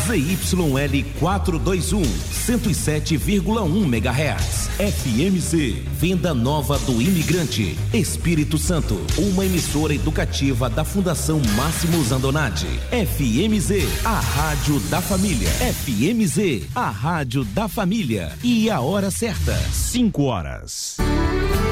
ZYL 421, 107,1 MHz. FMZ, Venda Nova do Imigrante, Espírito Santo. Uma emissora educativa da Fundação Máximo Zandonati. FMZ, a rádio da família. FMZ, a rádio da família. E a hora certa, 5 horas.